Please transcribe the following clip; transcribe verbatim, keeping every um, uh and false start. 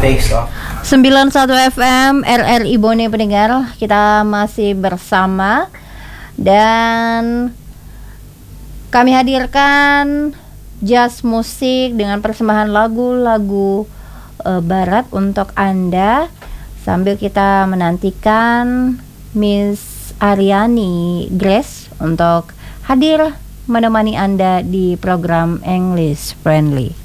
face off. sembilan puluh satu F M R R I Bone pendengar, kita masih bersama dan kami hadirkan jazz musik dengan persembahan lagu-lagu uh, barat untuk Anda sambil kita menantikan Miss Aryani Grace untuk hadir menemani Anda di program English Friendly.